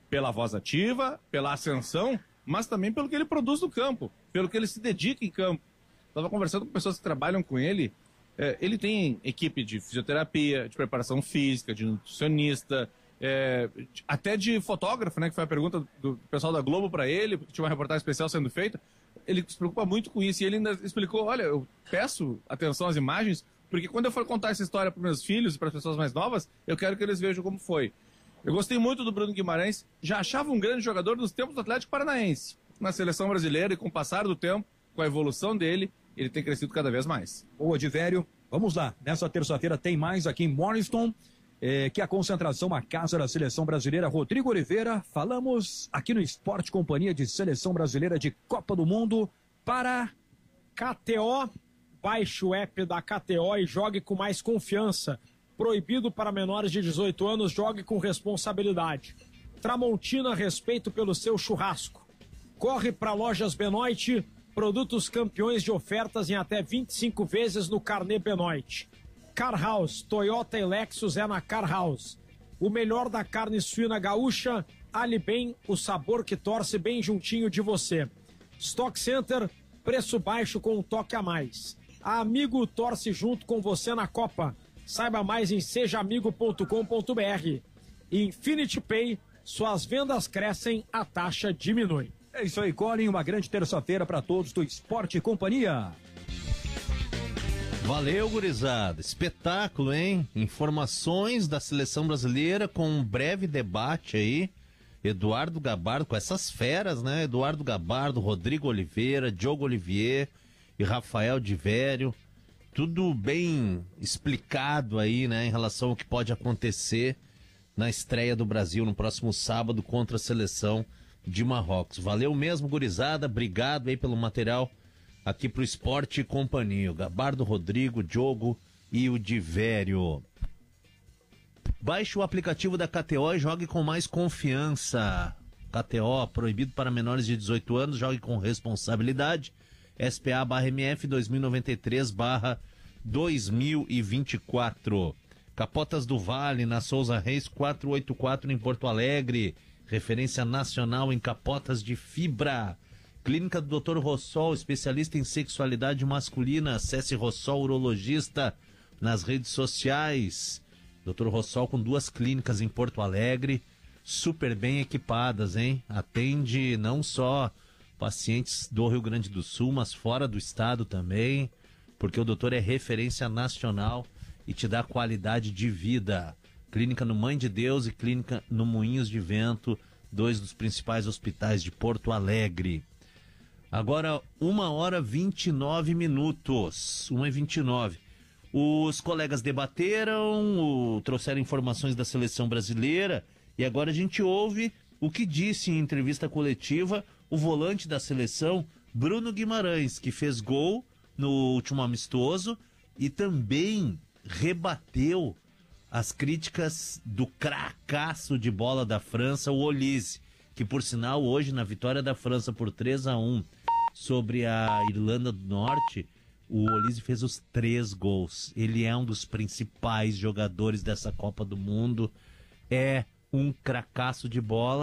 pela voz ativa, pela ascensão, mas também pelo que ele produz no campo, pelo que ele se dedica em campo. Estava conversando com pessoas que trabalham com ele. Ele tem equipe de fisioterapia, de preparação física, de nutricionista, até de fotógrafo, né, que foi a pergunta do pessoal da Globo para ele, porque tinha uma reportagem especial sendo feita. Ele se preocupa muito com isso e ele ainda explicou, olha, eu peço atenção às imagens, porque quando eu for contar essa história para meus filhos e para as pessoas mais novas, eu quero que eles vejam como foi. Eu gostei muito do Bruno Guimarães, já achava um grande jogador nos tempos do Atlético Paranaense, na seleção brasileira, e com o passar do tempo, com a evolução dele, ele tem crescido cada vez mais. Boa, Divério. Vamos lá, nessa terça-feira tem mais aqui em Morriston, que é a concentração, a casa da Seleção Brasileira. Rodrigo Oliveira, falamos aqui no Esporte Companhia de Seleção Brasileira de Copa do Mundo para KTO. Baixe o app da KTO e jogue com mais confiança. Proibido para menores de 18 anos, jogue com responsabilidade. Tramontina, respeito pelo seu churrasco. Corre para Lojas Benoit, produtos campeões de ofertas em até 25 vezes no carnê Benoit. Car House, Toyota e Lexus é na Car House. O melhor da carne suína gaúcha, ali bem, o sabor que torce bem juntinho de você. Stock Center, preço baixo com um toque a mais. A Amigo torce junto com você na Copa. Saiba mais em sejaamigo.com.br. Infinity Pay, suas vendas crescem, a taxa diminui. É isso aí, Colin, uma grande terça-feira para todos do Esporte e Companhia. Valeu, gurizada. Espetáculo, hein? Informações da seleção brasileira com um breve debate aí. Eduardo Gabardo, com essas feras, né? Eduardo Gabardo, Rodrigo Oliveira, Diogo Olivier e Rafael Divério. Tudo bem explicado aí, né? Em relação ao que pode acontecer na estreia do Brasil no próximo sábado contra a seleção de Marrocos. Valeu mesmo, gurizada. Obrigado aí pelo material aqui pro Esporte e Companhia. O Gabardo, Rodrigo, Diogo e o Divério. Baixe o aplicativo da KTO e jogue com mais confiança. KTO, proibido para menores de 18 anos, jogue com responsabilidade. SPA/MF 2093/2024. Capotas do Vale, na Souza Reis 484 em Porto Alegre. Referência nacional em capotas de fibra. Clínica do Dr. Rossol, especialista em sexualidade masculina. Acesse Rossol Urologista nas redes sociais. Dr. Rossol com 2 clínicas em Porto Alegre, super bem equipadas, hein? Atende não só pacientes do Rio Grande do Sul, mas fora do estado também, porque o doutor é referência nacional e te dá qualidade de vida. Clínica no Mãe de Deus e clínica no Moinhos de Vento, 2 dos principais hospitais de Porto Alegre. Agora, 1h29. 1h29. Os colegas debateram, trouxeram informações da seleção brasileira e agora a gente ouve o que disse em entrevista coletiva o volante da seleção, Bruno Guimarães, que fez gol no último amistoso e também rebateu as críticas do cracaço de bola da França, o Olise, que por sinal hoje na vitória da França por 3-1 sobre a Irlanda do Norte, o Olise fez os 3 gols. Ele é um dos principais jogadores dessa Copa do Mundo, é um cracaço de bola.